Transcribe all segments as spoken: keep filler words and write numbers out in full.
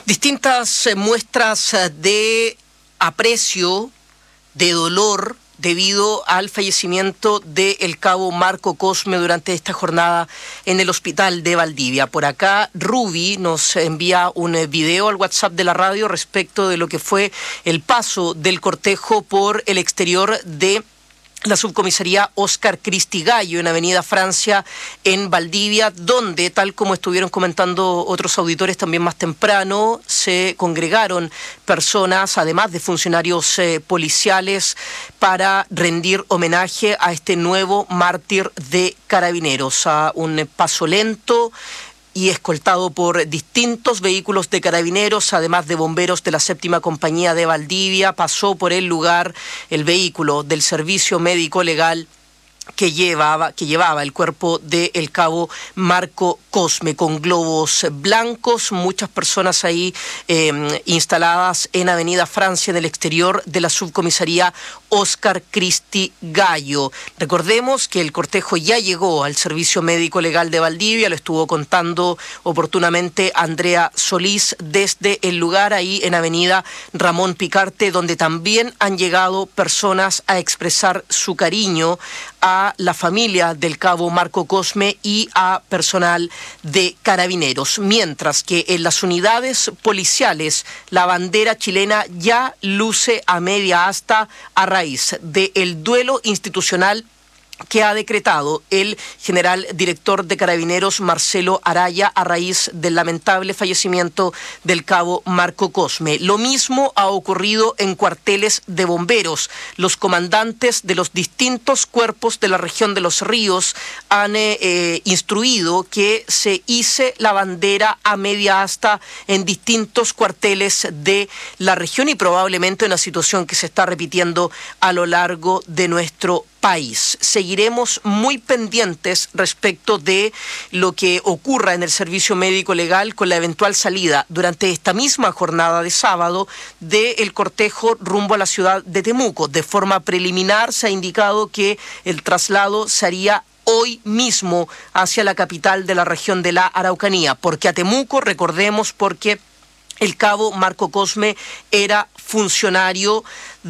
Distintas eh, muestras eh, de aprecio, de dolor, debido al fallecimiento del cabo Marco Cosme durante esta jornada en el hospital de Valdivia. Por acá, Ruby nos envía un video al WhatsApp de la radio respecto de lo que fue el paso del cortejo por el exterior de la subcomisaría Óscar Cristi Gallo en Avenida Francia en Valdivia, donde, tal como estuvieron comentando otros auditores también más temprano, se congregaron personas, además de funcionarios eh, policiales, para rendir homenaje a este nuevo mártir de Carabineros, a un paso lento y escoltado por distintos vehículos de Carabineros, además de bomberos de la séptima compañía de Valdivia. Pasó por el lugar el vehículo del servicio médico legal que llevaba, que llevaba el cuerpo del cabo Marco Cosme, con globos blancos, muchas personas ahí eh, instaladas en Avenida Francia, en el exterior de la subcomisaría Óscar Cristi Gallo. Recordemos que el cortejo ya llegó al Servicio Médico Legal de Valdivia, lo estuvo contando oportunamente Andrea Solís desde el lugar ahí en Avenida Ramón Picarte, donde también han llegado personas a expresar su cariño a la familia del cabo Marco Cosme y a personal de Carabineros, mientras que en las unidades policiales la bandera chilena ya luce a media asta a raíz del duelo institucional que ha decretado el general director de Carabineros, Marcelo Araya, a raíz del lamentable fallecimiento del cabo Marco Cosme. Lo mismo ha ocurrido en cuarteles de bomberos. Los comandantes de los distintos cuerpos de la región de Los Ríos han eh, eh, instruido que se hice la bandera a media asta en distintos cuarteles de la región, y probablemente una situación que se está repitiendo a lo largo de nuestro país. Seguiremos muy pendientes respecto de lo que ocurra en el servicio médico legal con la eventual salida durante esta misma jornada de sábado del cortejo rumbo a la ciudad de Temuco. De forma preliminar se ha indicado que el traslado se haría hoy mismo hacia la capital de la región de la Araucanía. Porque a Temuco, recordemos, porque el cabo Marco Cosme era funcionario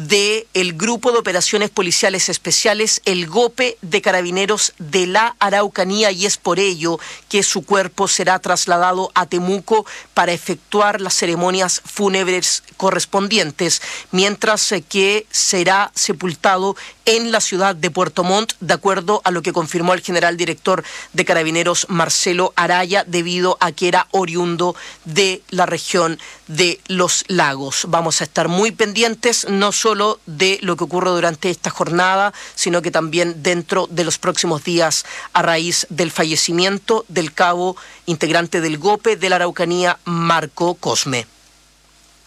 del Grupo de Operaciones Policiales Especiales, el GOPE de Carabineros de la Araucanía, y es por ello que su cuerpo será trasladado a Temuco para efectuar las ceremonias fúnebres correspondientes, mientras que será sepultado en la ciudad de Puerto Montt, de acuerdo a lo que confirmó el general director de Carabineros, Marcelo Araya, debido a que era oriundo de la región de Los Lagos. Vamos a estar muy pendientes, no solo de lo que ocurre durante esta jornada, sino que también dentro de los próximos días a raíz del fallecimiento del cabo integrante del GOPE de la Araucanía, Marco Cosme.